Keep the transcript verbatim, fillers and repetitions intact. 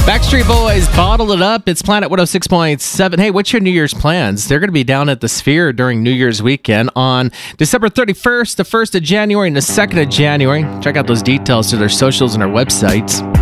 Backstreet Boys, Bottle It Up. It's Planet one oh six point seven. Hey, what's your New Year's plans? They're going to be down at the Sphere during New Year's weekend on December thirty-first, the first of January, and the second of January. Check out those details to their socials and their websites.